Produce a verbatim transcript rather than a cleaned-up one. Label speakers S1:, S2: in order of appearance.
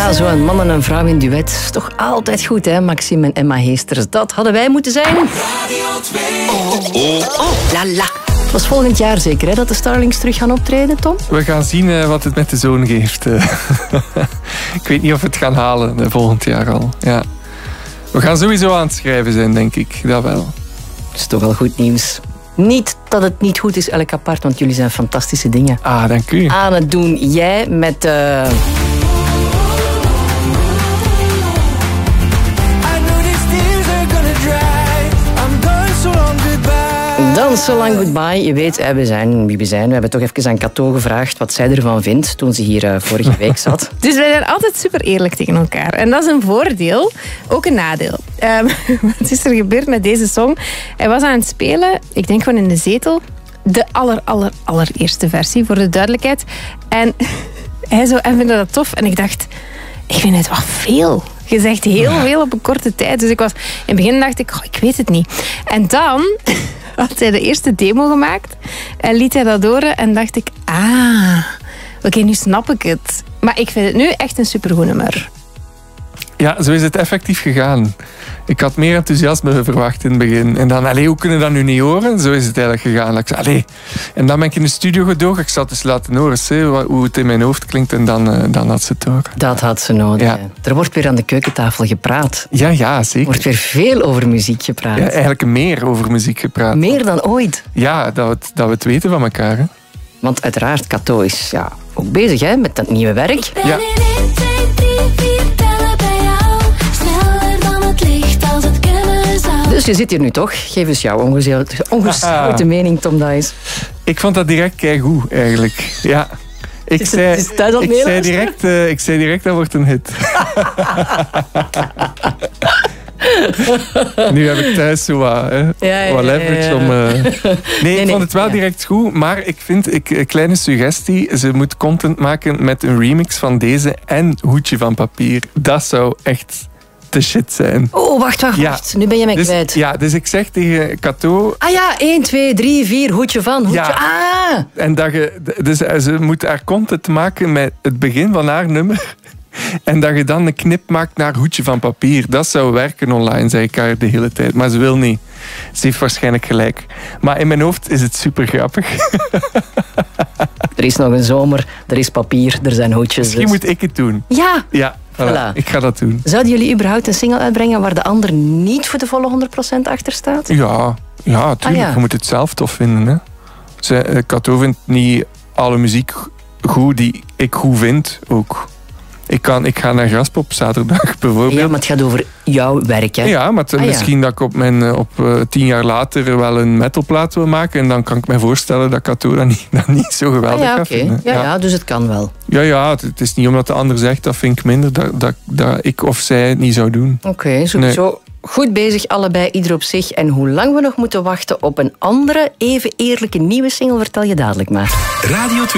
S1: Ja, zo'n man en een vrouw in duet is toch altijd goed, hè? Maxime en Emma Heesters. Dat hadden wij moeten zijn.
S2: Radio twee. Oh, oh, oh, la la.
S1: Het was volgend jaar zeker, hè, dat de Starlings terug gaan optreden, Tom?
S3: We gaan zien uh, wat het met de zoon geeft. Ik weet niet of we het gaan halen uh, volgend jaar al. Ja. We gaan sowieso aan het schrijven zijn, denk ik. Dat wel.
S1: Dat is toch wel goed nieuws. Niet dat het niet goed is, elk apart, want jullie zijn fantastische dingen
S3: ah, dank u.
S1: aan het doen. Jij met... Uh... Dan So Long Goodbye. Je weet, we zijn wie we zijn. We hebben toch even aan Cato gevraagd wat zij ervan vindt toen ze hier uh, vorige week zat.
S4: Dus wij zijn altijd super eerlijk tegen elkaar. En dat is een voordeel, ook een nadeel. Um, wat is er gebeurd met deze song? Hij was aan het spelen, ik denk gewoon in de zetel. De aller, aller, allereerste versie, voor de duidelijkheid. En hij zo, en vindt dat tof. En ik dacht, ik vind het wel veel. Je zegt heel veel op een korte tijd. Dus ik was, in het begin dacht ik, oh, ik weet het niet. En dan had hij de eerste demo gemaakt en liet hij dat horen en dacht ik, ah, oké, okay, nu snap ik het. Maar ik vind het nu echt een supergoed nummer.
S3: Ja, zo is het effectief gegaan. Ik had meer enthousiasme verwacht in het begin. En dan, allee, hoe kunnen we dat nu niet horen? Zo is het eigenlijk gegaan. Ik zei, allee. En dan ben ik in de studio gedogen. Ik zat dus laten horen hè, hoe het in mijn hoofd klinkt. En dan, uh, dan had ze het horen.
S1: Dat had ze nodig. Ja. Er wordt weer aan de keukentafel gepraat.
S3: Ja, ja, zeker.
S1: Er wordt weer veel over muziek gepraat.
S3: Ja, eigenlijk meer over muziek gepraat.
S1: Meer dan ooit.
S3: Ja, dat we het, dat we het weten van elkaar. Hè.
S1: Want uiteraard, Cato is ja, ook bezig hè, met dat nieuwe werk.
S3: Ja.
S1: Dus je zit hier nu toch. Geef eens jouw ongezouten mening, Tom Dice.
S3: Ik vond dat direct keigoed, eigenlijk. Ja. Ik,
S1: is
S3: zei,
S1: het, is het
S3: ik, zei direct, uh, ik zei direct, dat wordt een hit. Nu heb ik thuis zo wat, hè, ja, ja, wat leverage ja, ja. om... Uh... Nee, nee, ik vond het wel ja. direct goed, maar ik vind, ik, een kleine suggestie, ze moet content maken met een remix van deze en Hoedje van Papier. Dat zou echt de shit zijn.
S1: Oh, wacht, wacht,
S3: ja.
S1: wacht. Nu ben je mij
S3: dus,
S1: kwijt.
S3: Ja, dus ik zeg tegen Cato...
S1: Ah ja, één, twee, drie, vier, hoedje van, hoedje...
S3: Ja.
S1: Ah!
S3: En dat je, dus ze moet haar content maken met het begin van haar nummer. En dat je dan een knip maakt naar Hoedje van Papier. Dat zou werken online, zei ik haar de hele tijd. Maar ze wil niet. Ze heeft waarschijnlijk gelijk. Maar in mijn hoofd is het super grappig.
S1: Er is nog een zomer, er is papier, er zijn hoedjes.
S3: Misschien dus. moet ik het doen.
S1: Ja.
S3: Ja, voilà. Voilà. Ik ga dat doen.
S1: Zouden jullie überhaupt een single uitbrengen waar de ander niet voor de volle honderd procent achter staat?
S3: Ja, ja tuurlijk. Ah, ja. Je moet het zelf tof vinden. Hè. Ze, Cato vindt niet alle muziek goed die ik goed vind ook. Ik, kan, ik ga naar Graspop zaterdag bijvoorbeeld.
S1: Ja, maar het gaat over jouw werk, hè?
S3: Ja, maar ah, misschien ja. dat ik op, mijn, op uh, tien jaar later wel een metalplaat wil maken. En dan kan ik me voorstellen dat Cato dat niet, dat niet zo geweldig
S1: ah, ja,
S3: gaat
S1: okay.
S3: vinden.
S1: Ja, ja. ja, dus het kan wel.
S3: Ja, ja, het, het is niet omdat de ander zegt, dat vind ik minder, dat, dat, dat ik of zij het niet zou doen.
S1: Oké, okay, sowieso. Nee. Goed bezig, allebei, ieder op zich. En hoe lang we nog moeten wachten op een andere, even eerlijke nieuwe single, vertel je dadelijk maar.
S2: Radio twee.